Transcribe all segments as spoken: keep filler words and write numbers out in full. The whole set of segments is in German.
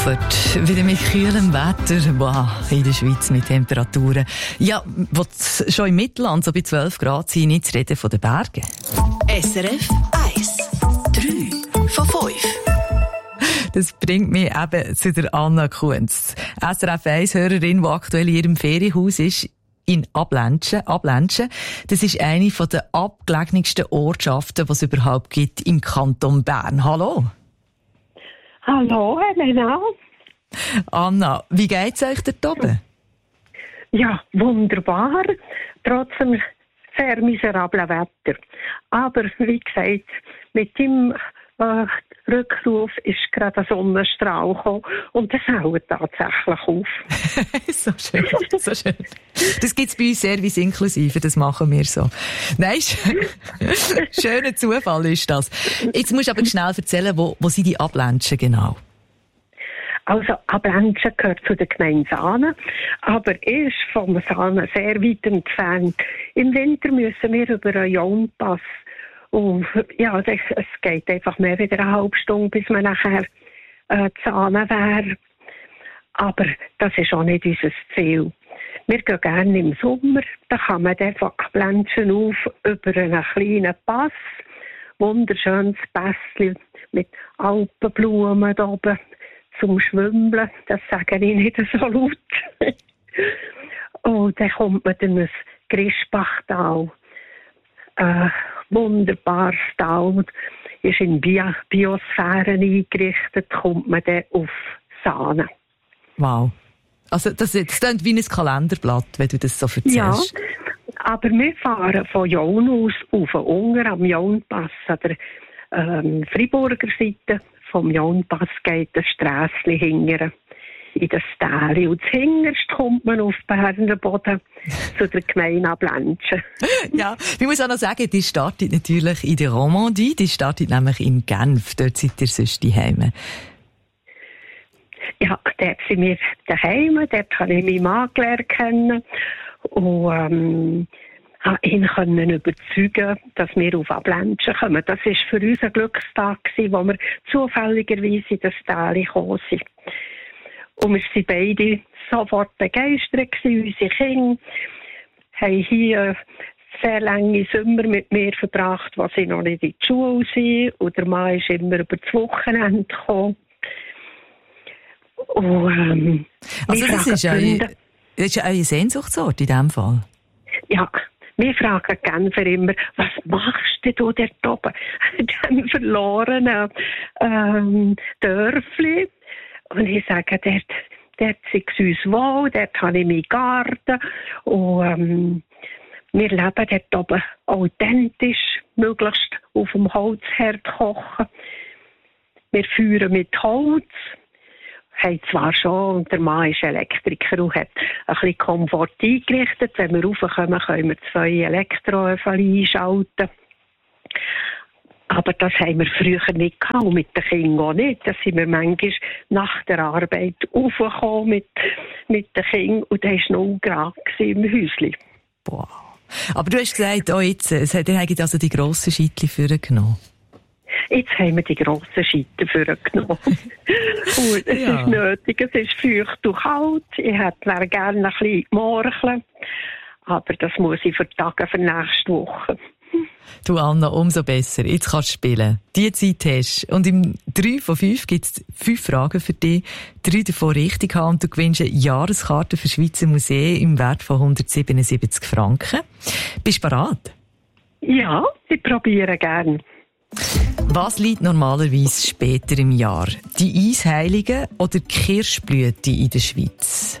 Wieder mit kühlem Wetter, wow, in der Schweiz mit Temperaturen. Ja, wo schon im Mittelland so bei zwölf Grad sind, nicht zu reden von den Bergen. S R F eins. drei von fünf. Das bringt mich eben zu der Anna Kunz, S R F eins-Hörerin, die aktuell in ihrem Ferienhaus ist, in Abländschen. Abländschen, das ist eine der abgelegensten Ortschaften, die es überhaupt gibt im Kanton Bern. Hallo. Hallo, Helena. Anna, wie geht's euch dort oben? Ja, wunderbar. Trotzdem sehr miserablen Wetter. Aber wie gesagt, mit dem äh, Rückruf ist gerade ein Sonnenstrahl gekommen und das hält tatsächlich auf. So schön, so schön. Das gibt es bei uns Service inklusive, das machen wir so. Nein, schöner Zufall ist das. Jetzt musst du aber schnell erzählen, wo, wo sind die Abländschen genau? Also Abländschen gehört zu der Gemeinde Saanen, aber ist vom Saanen sehr weit entfernt. Im Winter müssen wir über einen Jaunpass. Und ja, das, es geht einfach mehr wieder eine halbe Stunde, bis man nachher äh, Saanen wäre. Aber das ist auch nicht unser Ziel. Wir gehen gerne im Sommer, da kann man einfach Abländschen auf über einen kleinen Pass. Wunderschönes Pässchen mit Alpenblumen da oben zum Schwimmen. Das sage ich nicht so laut. Und dann kommt man dann ins Grischbachtal. Äh, wunderbares Tal, ist in Bio- Biosphären eingerichtet, kommt man dann auf Saanen. Wow. Also das, das klingt wie ein Kalenderblatt, wenn du das so erzählst. Ja, aber wir fahren von Jaun aus auf Unger am Jaunpass. An der ähm, Freiburger Seite vom Jaunpass geht das Strässli hingern in das Tal. Und zuhinterst kommt man auf Berner Boden zu der Gemeinde Abländschen. Ja, ich muss auch noch sagen, die startet natürlich in der Romandie, die startet nämlich in Genf. Dort seid ihr sonst daheim. Ja, dort sind wir daheim, dort habe ich meinen Mann gelernt kennen und ähm, habe ihn können überzeugen, dass wir auf Abländschen kommen. Das war für uns ein Glückstag gewesen, wo wir zufälligerweise in das Tal gekommen sind. Und wir waren beide sofort begeistert gewesen. Unsere Kinder haben hier sehr lange Sommer mit mir verbracht, wo sie noch nicht in die Schule sind. Und der Mann ist immer über das Wochenende gekommen. Und, ähm, also das ist, eine, das ist eine Sehnsuchtsort in diesem Fall? Ja, wir fragen Genfer immer, was machst du dort oben? Dann verlorenen ähm, Dörfli. Und ich sage, dort, dort ist es uns wohl, dort habe ich meinen Garten. Und ähm, wir leben dort oben authentisch, möglichst auf dem Holzherd kochen. Wir führen mit Holz. Haben zwar schon, und der Mann ist Elektriker und hat ein bisschen Komfort eingerichtet. Wenn wir raufkommen, können wir zwei Elektroöfen einschalten. Aber das haben wir früher nicht gehabt, und mit den Kindern auch nicht. Da sind wir manchmal nach der Arbeit raufgekommen mit, mit den Kindern und da war null Grad im Häuschen. Boah. Aber du hast gesagt, oh jetzt, es hat, ihr habt also die grossen Scheitchen vorgenommen. Jetzt haben wir die grossen Scheite vorgenommen. Und es ja. ist nötig, es ist feucht und kalt. Ich hätte gerne ein bisschen morcheln, aber das muss ich für die Tage für nächste Woche. Du Anna, umso besser. Jetzt kannst du spielen. Die Zeit hast du. Und im drei von fünf gibt es fünf Fragen für dich. Drei davon richtig haben und du gewinnst eine Jahreskarte für Schweizer Museen im Wert von hundertsiebenundsiebzig Franken. Bist du bereit? Ja, ich probiere gerne. Was liegt normalerweise später im Jahr? Die Eisheiligen oder die Kirschblüte in der Schweiz?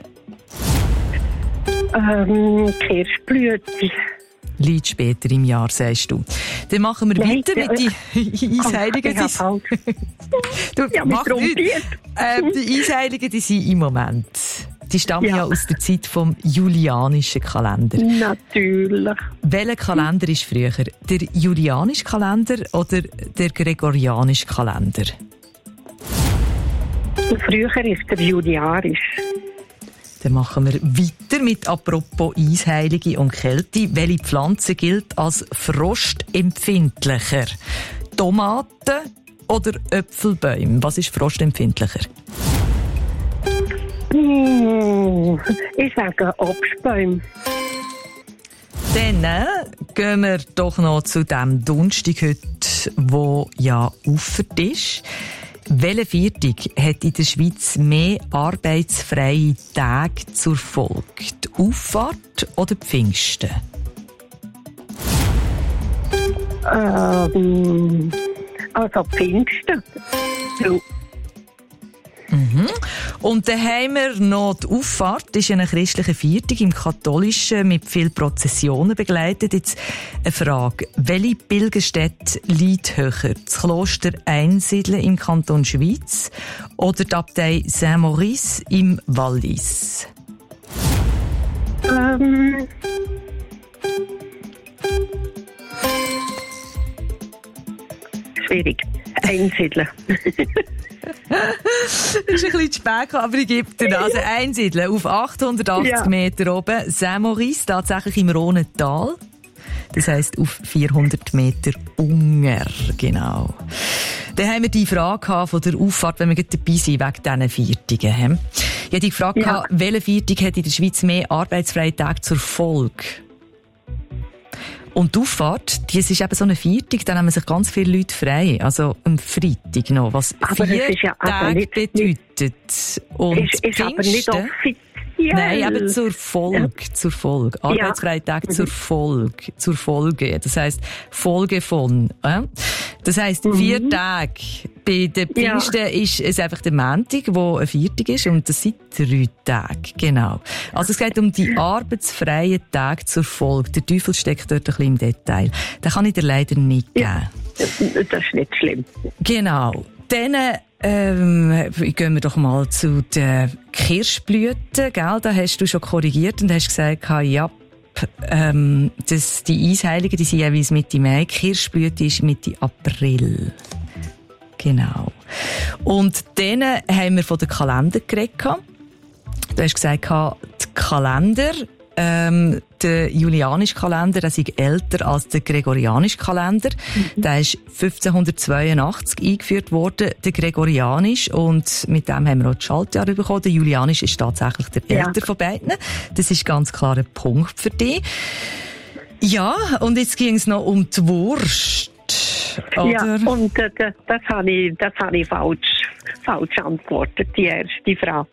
Ähm, Kirschblüte. Liegt später im Jahr, sagst du. Dann machen wir Nein, weiter mit den Eisheiligen. Oh, du, ja, mach nicht. Äh, die Eisheiligen, die sind im Moment. Die stammen ja. ja aus der Zeit vom julianischen Kalender. Natürlich. Welcher Kalender ist früher? Der julianische Kalender oder der gregorianische Kalender? Früher ist der julianisch. Dann machen wir weiter mit apropos Eisheilige und Kälte. Welche Pflanze gilt als frostempfindlicher? Tomaten oder Äpfelbäume? Was ist frostempfindlicher? Mm, ich sage Obstbäume. Dann äh, gehen wir doch noch zu dem Donnerstag heute, wo ja Auffahrt ist. Welcher Viertag hat in der Schweiz mehr arbeitsfreie Tage zur Folge? Die Auffahrt oder die Pfingsten? Ähm, also Pfingsten. So. Mhm. Und dann haben wir noch die Auffahrt. Das ist eine christliche Viertag im Katholischen mit vielen Prozessionen begleitet. Jetzt eine Frage. Welche Pilgerstätte liegt höher? Das Kloster Einsiedeln im Kanton Schwyz oder die Abtei Saint-Maurice im Wallis? Ähm... Schwierig. Einsiedeln. Das ist ein bisschen spät, aber ich gebe dir das. Also Einsiedeln auf achthundertachtzig ja. Meter oben. Saint-Maurice, tatsächlich im Rhonental. Das heisst auf vierhundert Meter Unger. Genau. Dann haben wir die Frage von der Auffahrt, wenn wir dabei sind, wegen diesen Viertigen. Ich hatte die gefragt, ja. welche Viertig hat in der Schweiz mehr arbeitsfreie Tage zur Folge? Und die Auffahrt, das ist eben so eine Viertag, da nehmen sich ganz viele Leute frei. Also am Freitag noch, was aber vier ja Tage nicht, bedeutet. Und ist, ist aber nicht offiziell. Nein, eben zur Folge, ja. zur Folge. Arbeitsfreie Tage ja. zur Folge, zur Folge. Das heisst, Folge von. Äh? Das heisst, mhm. vier Tage. Bei den Pfingsten ja. ist es einfach der Montag, wo ein Viertag ist, und das sind drei Tage. Genau. Also es geht um die arbeitsfreien Tage zur Folge. Der Teufel steckt dort ein bisschen im Detail. Den kann ich dir leider nicht geben. Ja. Das ist nicht schlimm. Genau. Dann ähm, gehen wir doch mal zu den Kirschblüten, gell? Da hast du schon korrigiert und hast gesagt, ja, ähm, das, die Eisheiligen, die sind jeweils Mitte Mai, Kirschblüte ist Mitte April. Genau. Und dann haben wir von den Kalender geredet. Du hast gesagt, die Kalender, ähm, der julianische Kalender, der ist älter als der gregorianische Kalender. Mhm. Der ist fünfzehnhundertzweiundachtzig eingeführt worden, der gregorianisch, und mit dem haben wir auch das Schaltjahr bekommen. Der julianisch ist tatsächlich der ja. älter von beiden. Das ist ganz klar ein Punkt für dich. Ja, und jetzt ging es noch um die Wurst. Oder? Ja, und äh, das, das habe ich, das habe ich falsch, falsch antwortet, die erste Frage.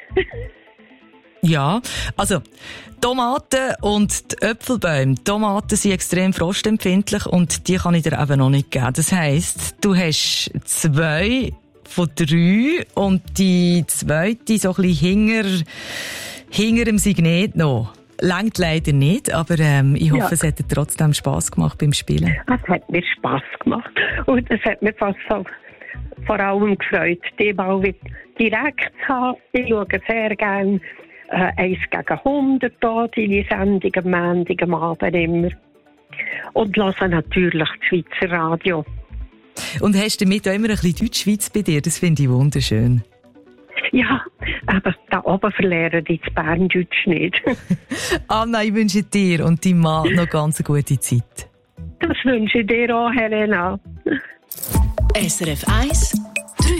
Ja, also Tomaten und die Äpfelbäume. Die Tomaten sind extrem frostempfindlich und die kann ich dir eben noch nicht geben. Das heisst, du hast zwei von drei und die zweite so ein bisschen hinter, hinter dem Signet noch. Längt leider nicht, aber ähm, ich hoffe, ja. es hat dir trotzdem Spass gemacht beim Spielen. Es hat mir Spass gemacht und es hat mir fast so vor allem gefreut, die mal wieder direkt zu haben. Ich schaue sehr gerne äh, eins gegen hundert hier, deine Sendung am Montag, am Abend immer. Und höre natürlich das Schweizer Radio. Und hast du damit auch immer ein bisschen Deutschschweiz bei dir? Das finde ich wunderschön. Ja, aber da oben verlieren die das Berndeutsch nicht. Anna, ich wünsche dir und deinem Mann noch ganz eine gute Zeit. Das wünsche ich dir auch, Helena. S R F eins